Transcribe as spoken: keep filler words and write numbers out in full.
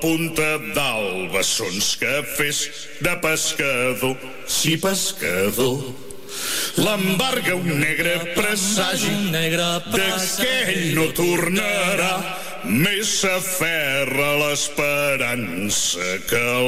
punta d'alba sons que fes de pescador. Si pescador l'embarga un negre presagi d'aquell no tornarà, més s'aferra l'esperança que